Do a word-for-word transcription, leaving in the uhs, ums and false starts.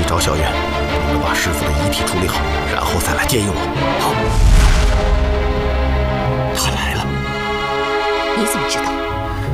赵小远，你们把师傅的遗体处理好，然后再来接应我。好。